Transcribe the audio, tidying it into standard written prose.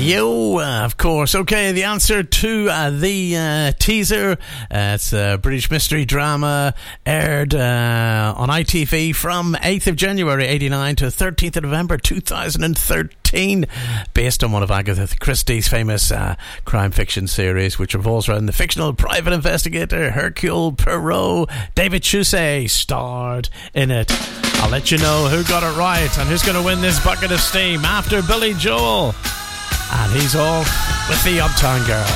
Yo, of course. Okay, the answer to the teaser. It's a British mystery drama aired on ITV from 8th of January 89 to 13th of November 2013, based on one of Agatha Christie's famous crime fiction series, which revolves around the fictional private investigator Hercule Poirot. David Chusey starred in it. I'll let you know who got it right and who's going to win this bucket of steam after Billy Joel. And he's off with the Uptown Girl.